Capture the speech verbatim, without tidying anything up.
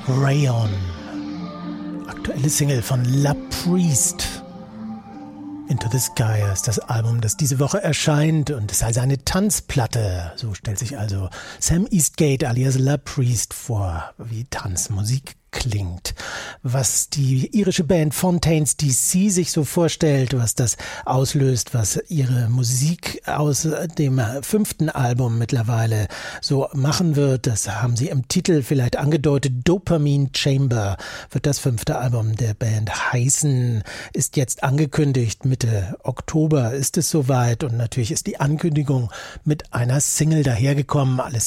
Rayon. Aktuelle Single von La Priest. Into the Sky ist das Album, das diese Woche erscheint und es sei seine Tanzplatte. So stellt sich also Sam Eastgate alias La Priest vor, wie Tanzmusik klingt. Was die irische Band Fontaines D C sich so vorstellt, was das auslöst, was ihre Musik aus dem fünften Album mittlerweile so machen wird, das haben sie im Titel vielleicht angedeutet. Dopamine Chamber wird das fünfte Album der Band heißen, ist jetzt angekündigt. Mitte Oktober ist es soweit und natürlich ist die Ankündigung mit einer Single dahergekommen. Alles